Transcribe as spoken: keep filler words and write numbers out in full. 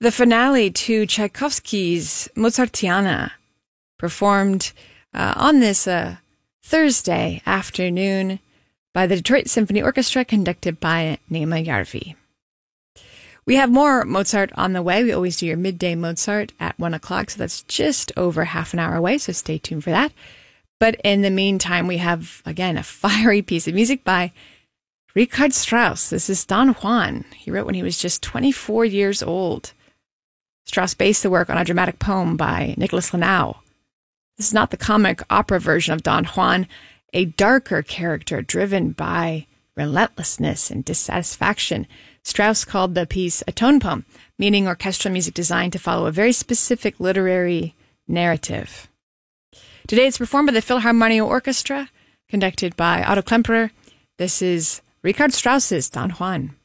The finale to Tchaikovsky's Mozartiana, performed uh, on this uh, Thursday afternoon by the Detroit Symphony Orchestra, conducted by Naima Yarvi. We have more Mozart on the way. We always do your midday Mozart at one o'clock, so that's just over half an hour away, so stay tuned for that. But in the meantime, we have, again, a fiery piece of music by Richard Strauss. This is Don Juan. He wrote when he was just twenty-four years old. Strauss based the work on a dramatic poem by Nicholas Lanau. This is not the comic opera version of Don Juan, a darker character driven by relentlessness and dissatisfaction. Strauss called the piece a tone poem, meaning orchestral music designed to follow a very specific literary narrative. Today it's performed by the Philharmonia Orchestra, conducted by Otto Klemperer. This is Richard Strauss's Don Juan.